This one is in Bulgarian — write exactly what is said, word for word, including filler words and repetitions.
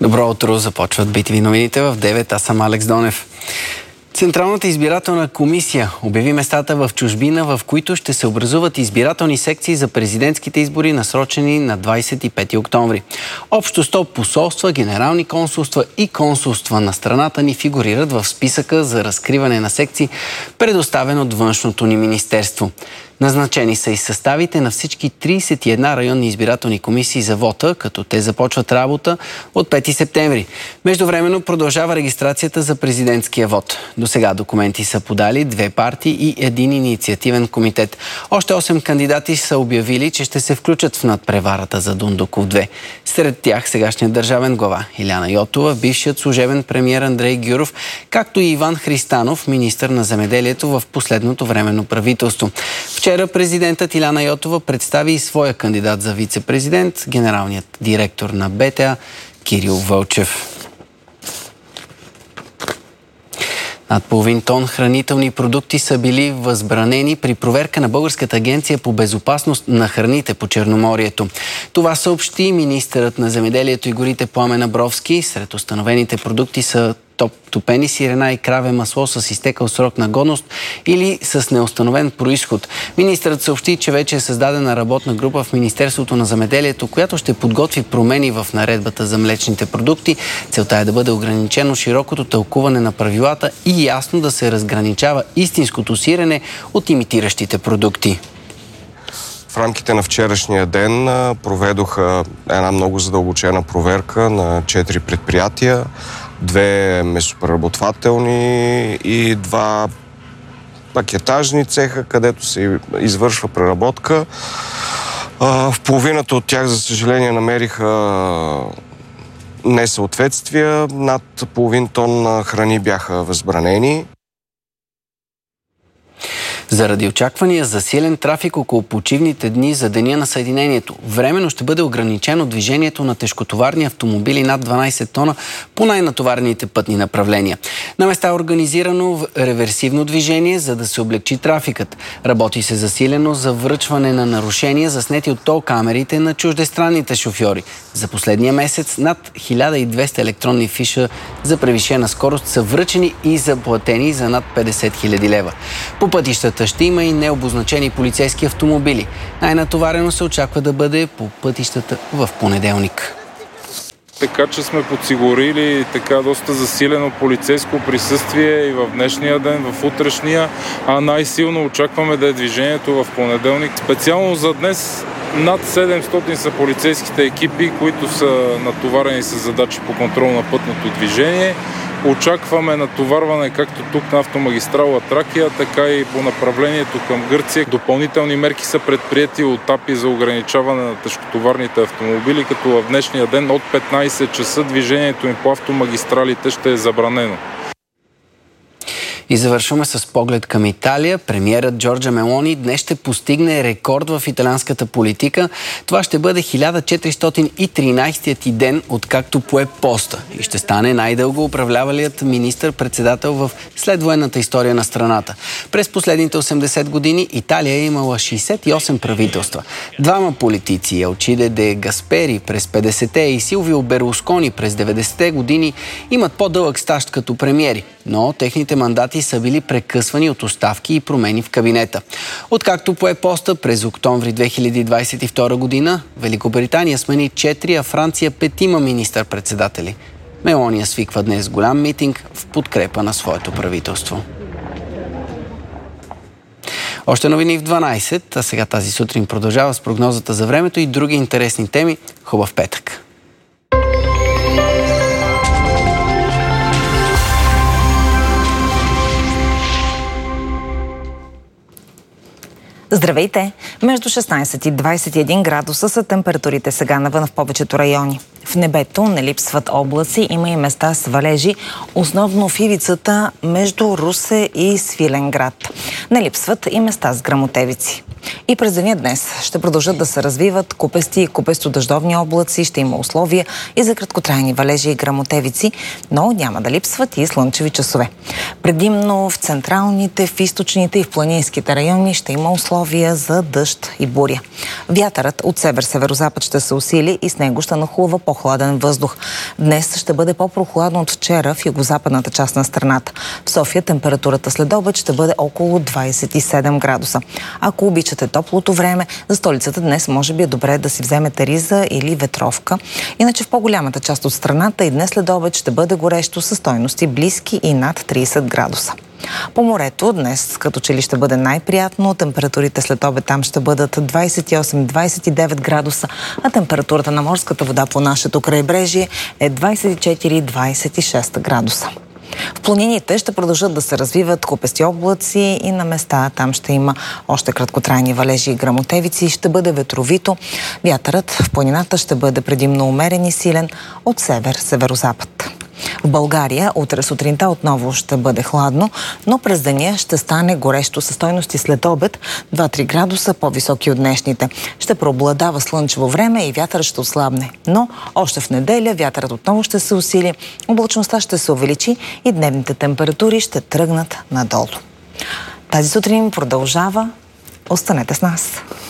Добро утро, започват би ти ви новините в девет. Аз съм Алекс Донев. Централната избирателна комисия обяви местата в чужбина, в които ще се образуват избирателни секции за президентските избори, насрочени на двадесет и пети октомври. Общо сто посолства, генерални консулства и консулства на страната ни фигурират в списъка за разкриване на секции, предоставен от външното ни министерство. Назначени са и съставите на всички тридесет и една районни избирателни комисии за вота, като те започват работа от пети септември. Междувременно продължава регистрацията за президентския вод. До сега документи са подали две партии и един инициативен комитет. Още осем кандидати са обявили, че ще се включат в надпреварата за Дондуков две. Сред тях сегашният държавен глава Илияна Йотова, бившият служебен премиер Андрей Гюров, както и Иван Христанов, министър на земеделието в последното временно правителство. Вчера президентът Илияна Йотова представи и своя кандидат за вице-президент, генералният директор на БТА Кирил Вълчев. Над половин тон хранителни продукти са били възбранени при проверка на Българската агенция по безопасност на храните по Черноморието. Това съобщи министърът на земеделието и горите Пламен Абровски. Сред установените продукти са топени сирена и краве масло с изтекал срок на годност или с неустановен произход. Министърът съобщи, че вече е създадена работна група в Министерството на земеделието, която ще подготви промени в наредбата за млечните продукти. Целта е да бъде ограничено широкото тълкуване на правилата и ясно да се разграничава истинското сирене от имитиращите продукти. В рамките на вчерашния ден проведоха една много задълбочена проверка на четири предприятия, две месопреработвателни и два пакетажни цеха, където се извършва преработка. В половината от тях, за съжаление, намериха несъответствия. Над половин тон храни бяха възбранени. Заради очаквания засилен трафик около почивните дни за Деня на Съединението, временно ще бъде ограничено движението на тежкотоварни автомобили над дванадесет тона по най-натоварените пътни направления. На места е организирано реверсивно движение, за да се облегчи трафикът. Работи се засилено за връчване на нарушения, заснети от тол камерите на чуждестранните шофьори. За последния месец над хиляда и двеста електронни фиша за превишена скорост са връчени и заплатени за над петдесет хиляди лева. По пътищата ще има и необозначени полицейски автомобили. Най-натоварено се очаква да бъде по пътищата в понеделник. Така че сме подсигурили така доста засилено полицейско присъствие и в днешния ден, в утрешния, а най-силно очакваме да е движението в понеделник. Специално за днес над седемстотин са полицейските екипи, които са натоварени с задачи по контрол на пътното движение. Очакваме натоварване както тук на автомагистрала Тракия, така и по направлението към Гърция. Допълнителни мерки са предприети от АПИ за ограничаване на тежкотоварните автомобили, като в днешния ден от петнадесет часа движението им по автомагистралите ще е забранено. И завършваме с поглед към Италия. Премиерът Джорджа Мелони днес ще постигне рекорд в италианската политика. Това ще бъде хиляда четиристотин и тринадесети ден, откакто пое поста. И ще стане най-дълго управлявалият министър-председател в следвоенната история на страната. През последните осемдесет години Италия е имала шейсет и осем правителства. Двама политици, Алчиде де Гаспери през петдесетте и Силвио Берлускони през деветдесетте години, имат по-дълъг стаж като премиери, но техните мандати са били прекъсвани от оставки и промени в кабинета. Откакто пое поста през октомври две хиляди двадесет и втора година, Великобритания смени четири, а Франция петима министър-председатели. Мелония свиква днес голям митинг в подкрепа на своето правителство. Още новини в дванадесет, а сега тази сутрин продължава с прогнозата за времето и други интересни теми. Хубав петък! Здравейте! Между шестнадесет и двадесет и един градуса са температурите сега навън в повечето райони. В небето не липсват облаци, има и места с валежи, основно в ивицата между Русе и Свиленград. Не липсват и места с гръмотевици. И през деня днес ще продължат да се развиват купести и купесто-дъждовни облаци, ще има условия и за краткотрайни валежи и гръмотевици, но няма да липсват и слънчеви часове. Предимно в централните, в източните и в планинските райони ще има условия за дъжд и буря. Вятърът от север-северозапад ще се усили и с него ще нахлува по-хладен въздух. Днес ще бъде по-прохладно от вчера в югозападната част на страната. В София температурата след обед ще бъде около двадесет и седем градуса. Ако обичате топлото време, за столицата днес може би е добре да си вземете риза или ветровка. Иначе в по-голямата част от страната и днес след обед ще бъде горещо със стойности близки и над тридесет градуса. По морето днес като че ли ще бъде най-приятно. Температурите след обед там ще бъдат двадесет и осем до двадесет и девет градуса, а температурата на морската вода по нашето крайбрежие е двадесет и четири до двадесет и шест градуса. В планините ще продължат да се развиват купести облаци и на места там ще има още краткотрайни валежи и гръмотевици. Ще бъде ветровито. Вятърът в планината ще бъде предимно умерен и силен от север-северозапад. В България утре сутринта отново ще бъде хладно, но през деня ще стане горещо със стойности след обед два-три градуса по-високи от днешните. Ще преобладава слънчево време и вятърът ще отслабне. Но още в неделя вятърът отново ще се усили, облачността ще се увеличи и дневните температури ще тръгнат надолу. Тази сутрин продължава. Останете с нас.